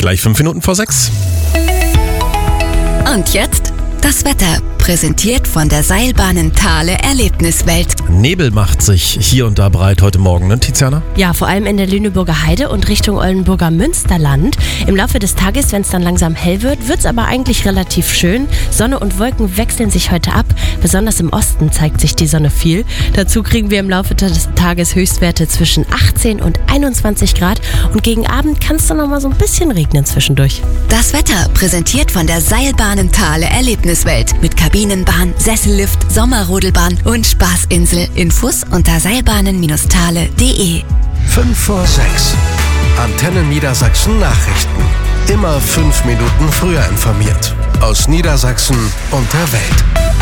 Gleich 5 Minuten vor 6. Und jetzt das Wetter, präsentiert von der Seilbahnen Thale Erlebniswelt. Nebel macht sich hier und da breit heute Morgen, ne, Tiziana? Ja, vor allem in der Lüneburger Heide und Richtung Oldenburger Münsterland. Im Laufe des Tages, wenn es dann langsam hell wird, wird es aber eigentlich relativ schön. Sonne und Wolken wechseln sich heute ab. Besonders im Osten zeigt sich die Sonne viel. Dazu kriegen wir im Laufe des Tages Höchstwerte zwischen 18 und 21 Grad. Und gegen Abend kann es dann noch mal so ein bisschen regnen zwischendurch. Das Wetter, präsentiert von der Seilbahnen Thale Erlebniswelt. Mit Kabinenbahn, Sessellift, Sommerrodelbahn und Spaßinsel. Infos unter seilbahnen-thale.de. 5 vor 6. Antenne Niedersachsen Nachrichten. Immer 5 Minuten früher informiert. Aus Niedersachsen und der Welt.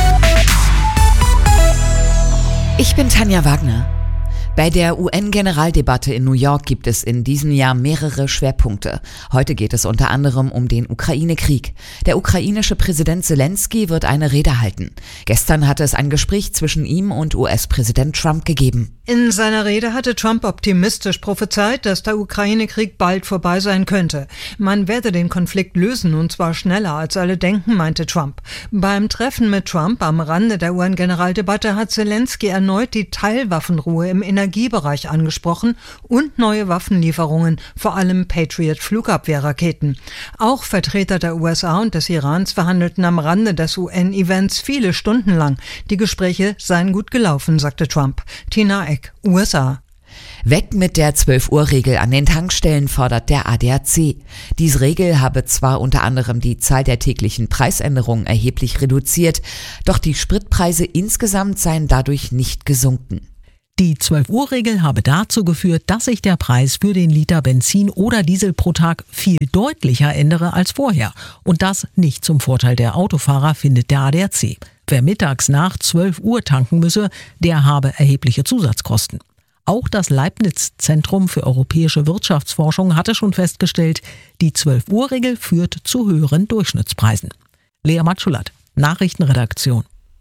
Ich bin Tanja Wagner. Bei der UN-Generaldebatte in New York gibt es in diesem Jahr mehrere Schwerpunkte. Heute geht es unter anderem um den Ukraine-Krieg. Der ukrainische Präsident Zelensky wird eine Rede halten. Gestern hatte es ein Gespräch zwischen ihm und US-Präsident Trump gegeben. In seiner Rede hatte Trump optimistisch prophezeit, dass der Ukraine-Krieg bald vorbei sein könnte. Man werde den Konflikt lösen, und zwar schneller als alle denken, meinte Trump. Beim Treffen mit Trump am Rande der UN-Generaldebatte hat Zelensky erneut die Teilwaffenruhe im Energiebereich angesprochen und neue Waffenlieferungen, vor allem Patriot-Flugabwehrraketen. Auch Vertreter der USA und des Irans verhandelten am Rande des UN-Events viele Stunden lang. Die Gespräche seien gut gelaufen, sagte Trump. Tina Eck, USA. Weg mit der 12-Uhr-Regel an den Tankstellen, fordert der ADAC. Diese Regel habe zwar unter anderem die Zahl der täglichen Preisänderungen erheblich reduziert, doch die Spritpreise insgesamt seien dadurch nicht gesunken. Die 12-Uhr-Regel habe dazu geführt, dass sich der Preis für den Liter Benzin oder Diesel pro Tag viel deutlicher ändere als vorher. Und das nicht zum Vorteil der Autofahrer, findet der ADAC. Wer mittags nach 12 Uhr tanken müsse, der habe erhebliche Zusatzkosten. Auch das Leibniz-Zentrum für europäische Wirtschaftsforschung hatte schon festgestellt, die 12-Uhr-Regel führt zu höheren Durchschnittspreisen. Lea Matschulat, Nachrichtenredaktion.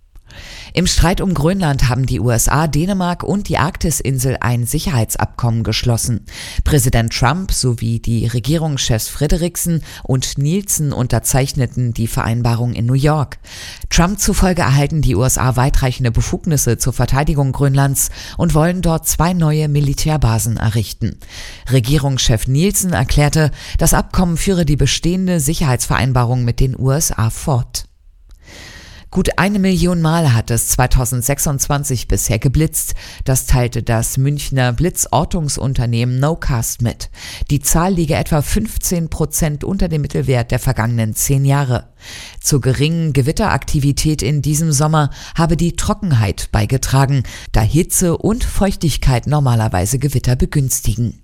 Im Streit um Grönland haben die USA, Dänemark und die Arktisinsel ein Sicherheitsabkommen geschlossen. Präsident Trump sowie die Regierungschefs Frederiksen und Nielsen unterzeichneten die Vereinbarung in New York. Trump zufolge erhalten die USA weitreichende Befugnisse zur Verteidigung Grönlands und wollen dort 2 neue Militärbasen errichten. Regierungschef Nielsen erklärte, das Abkommen führe die bestehende Sicherheitsvereinbarung mit den USA fort. Gut 1 Million Mal hat es 2026 bisher geblitzt. Das teilte das Münchner Blitzortungsunternehmen Nocast mit. Die Zahl liege etwa 15% unter dem Mittelwert der vergangenen 10 Jahre. Zur geringen Gewitteraktivität in diesem Sommer habe die Trockenheit beigetragen, da Hitze und Feuchtigkeit normalerweise Gewitter begünstigen.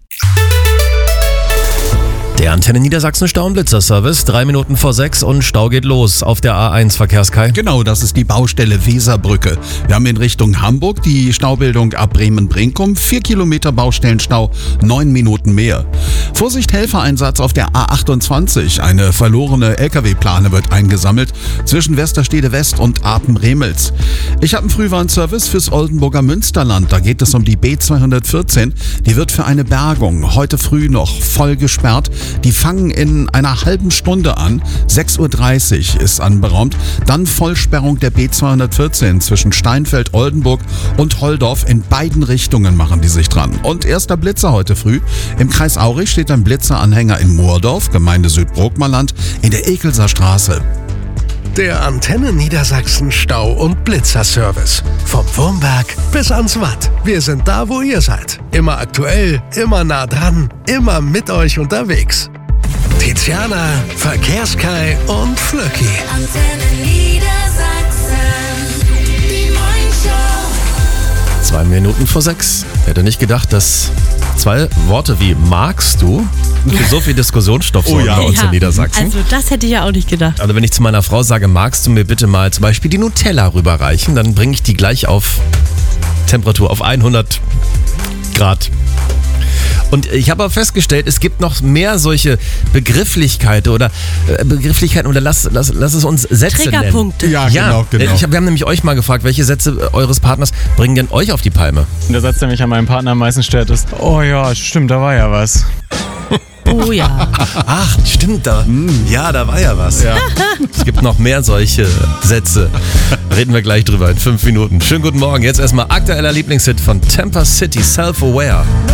Der Antenne Niedersachsen Stau- und Blitzerservice, 3 Minuten vor 6 und Stau geht los auf der A1 Verkehrskai. Genau, das ist die Baustelle Weserbrücke. Wir haben in Richtung Hamburg die Staubildung ab Bremen-Brinkum, 4 Kilometer Baustellenstau, 9 Minuten mehr. Vorsicht, Helfereinsatz auf der A28. Eine verlorene LKW-Plane wird eingesammelt zwischen Westerstede West und Apen-Remels. Ich habe einen Frühwarnservice fürs Oldenburger Münsterland. Da geht es um die B214. Die wird für eine Bergung heute früh noch voll gesperrt. Die fangen in einer halben Stunde an. 6.30 Uhr ist anberaumt. Dann Vollsperrung der B214 zwischen Steinfeld, Oldenburg und Holdorf. In beiden Richtungen machen die sich dran. Und erster Blitzer heute früh. Im Kreis Aurich steht ein Blitzeranhänger in Moordorf, Gemeinde Südbrookmerland, in der Ekelser Straße. Der Antenne Niedersachsen Stau- und Blitzerservice. Vom Wurmberg bis ans Watt. Wir sind da, wo ihr seid. Immer aktuell, immer nah dran, immer mit euch unterwegs. Tiziana, Verkehrskai und Flöcki. Antenne Niedersachsen, die Morningshow. 2 Minuten vor 6. Hätte nicht gedacht, dass 2 Worte wie magst du für so viel Diskussionsstoff sorgen bei uns in Niedersachsen. Also das hätte ich ja auch nicht gedacht. Also wenn ich zu meiner Frau sage, magst du mir bitte mal zum Beispiel die Nutella rüberreichen, dann bringe ich die gleich auf Temperatur, auf 100 Grad. Und ich habe aber festgestellt, es gibt noch mehr solche Begrifflichkeiten oder lass es uns Sätze nennen. Triggerpunkte. Ja, genau. Wir haben nämlich euch mal gefragt, welche Sätze eures Partners bringen denn euch auf die Palme? Der Satz, der mich an meinem Partner am meisten stört, ist: Oh ja, stimmt, da war ja was. Oh ja. Ach, stimmt da. Ja, da war ja was. Ja. Es gibt noch mehr solche Sätze. Reden wir gleich drüber in 5 Minuten. Schönen guten Morgen. Jetzt erstmal aktueller Lieblingshit von Tampa City, Self-Aware.